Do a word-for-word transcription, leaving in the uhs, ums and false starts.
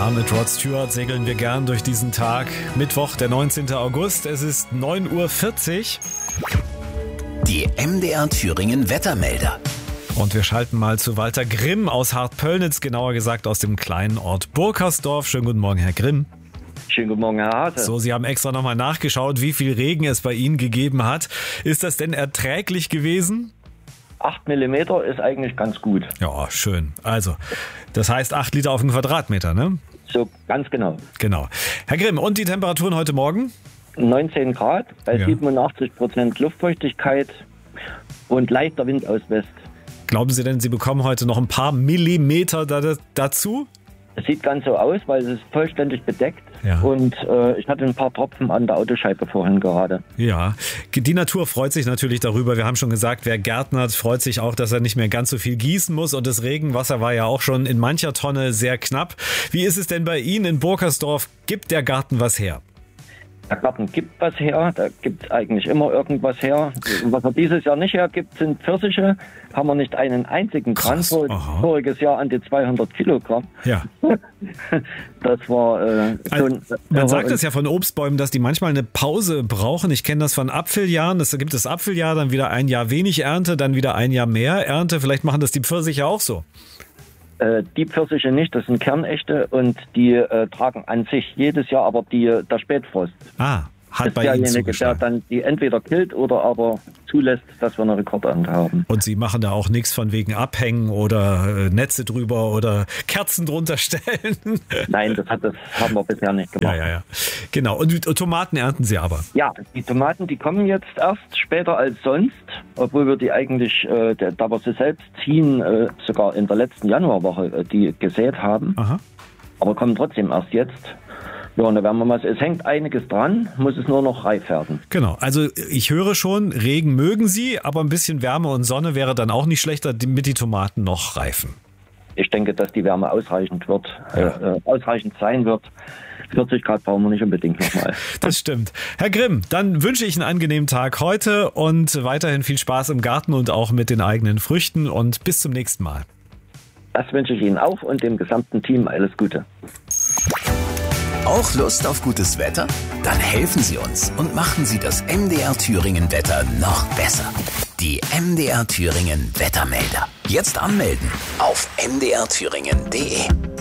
Ja, mit Rod Stewart segeln wir gern durch diesen Tag. Mittwoch, der neunzehnten August, es ist neun Uhr vierzig. Die M D R Thüringen Wettermelder. Und wir schalten mal zu Walter Grimm aus Hartpöllnitz, genauer gesagt aus dem kleinen Ort Burkersdorf. Schönen guten Morgen, Herr Grimm. Schönen guten Morgen, Herr Hase. So, Sie haben extra nochmal nachgeschaut, wie viel Regen es bei Ihnen gegeben hat. Ist das denn erträglich gewesen? acht Millimeter ist eigentlich ganz gut. Ja, schön. Also, das heißt acht Liter auf den Quadratmeter, ne? So, ganz genau. Genau. Herr Grimm, und die Temperaturen heute Morgen? neunzehn Grad, bei Ja. siebenundachtzig Prozent Luftfeuchtigkeit und leichter Wind aus West. Glauben Sie denn, Sie bekommen heute noch ein paar Millimeter da, dazu? Es sieht ganz so aus, weil es ist vollständig bedeckt. Ja. Und äh, ich hatte ein paar Tropfen an der Autoscheibe vorhin gerade. Ja, die Natur freut sich natürlich darüber. Wir haben schon gesagt, wer gärtnert, freut sich auch, dass er nicht mehr ganz so viel gießen muss. Und das Regenwasser war ja auch schon in mancher Tonne sehr knapp. Wie ist es denn bei Ihnen in Burkersdorf? Gibt der Garten was her? Der Garten gibt was her, da gibt eigentlich immer irgendwas her. Was er dieses Jahr nicht hergibt, sind Pfirsiche. Haben wir nicht einen einzigen dran. Krass, Vor- aha. Voriges Jahr an die zweihundert Kilogramm. Ja. Das war äh, schon... Man sagt es ja von Obstbäumen, dass die manchmal eine Pause brauchen. Ich kenne das von Apfeljahren. Es gibt das Apfeljahr, dann wieder ein Jahr wenig Ernte, dann wieder ein Jahr mehr Ernte. Vielleicht machen das die Pfirsiche auch so. Äh, die Pfirsiche nicht, das sind Kernechte und die äh, tragen an sich jedes Jahr aber die, der Spätfrost. Ah, hat Das ist bei Ihnen derjenige, der zugeschlagen. dann die entweder killt oder aber zulässt, dass wir eine Rekordernte haben. Und Sie machen da auch nichts von wegen Abhängen oder äh, Netze drüber oder Kerzen drunter stellen. Nein, das, hat, das haben wir bisher nicht Ja, gemacht. ja, ja. Genau. Und die Tomaten ernten Sie aber. Ja, die Tomaten, die kommen jetzt erst später als sonst, obwohl wir die eigentlich, äh, der, da wir sie selbst ziehen, äh, sogar in der letzten Januarwoche äh, die gesät haben, Aha. aber kommen trotzdem erst jetzt. Ja, und da werden wir mal, es hängt einiges dran, muss es nur noch reif werden. Genau. Also ich höre schon, Regen mögen Sie, aber ein bisschen Wärme und Sonne wäre dann auch nicht schlechter, damit die Tomaten noch reifen. Ich denke, dass die Wärme ausreichend wird, Ja. äh, ausreichend sein wird. vierzig Grad brauchen wir nicht unbedingt nochmal. Das stimmt. Herr Grimm, dann wünsche ich einen angenehmen Tag heute und weiterhin viel Spaß im Garten und auch mit den eigenen Früchten und bis zum nächsten Mal. Das wünsche ich Ihnen auch und dem gesamten Team alles Gute. Auch Lust auf gutes Wetter? Dann helfen Sie uns und machen Sie das M D R Thüringen Wetter noch besser. Die M D R Thüringen Wettermelder. Jetzt anmelden auf m d r thüringen punkt d e.